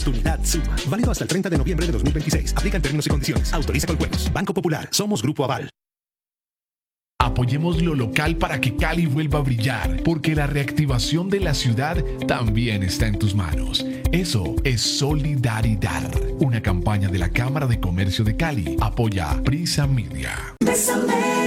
oportunidad suma. Válido hasta el 30 de noviembre de 2026. Aplican términos y condiciones. Autoriza con juegos. Banco Popular. Somos Grupo Aval. Apoyemos lo local para que Cali vuelva a brillar, porque la reactivación de la ciudad también está en tus manos. Eso es solidaridad. Una campaña de la Cámara de Comercio de Cali. Apoya Prisa Media.